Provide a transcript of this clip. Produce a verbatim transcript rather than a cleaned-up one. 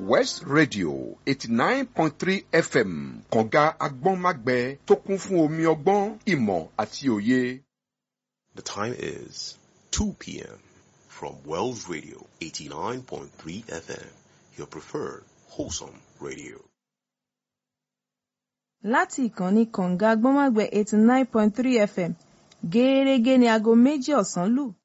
West Radio eighty nine point three F M kànga agbọ́nmágbẹ tó kún fún omi ọgbọ́n ìmọ̀ àti òye. The time is two p.m. from Wells Radio eighty nine point three F M, your preferred wholesome radio. Láti ìkànnì kànga agbọ́nmágbẹ eighty nine point three F M, gẹ́ẹ́rẹ́gẹ́ ni aago méjì ọ̀sán lù.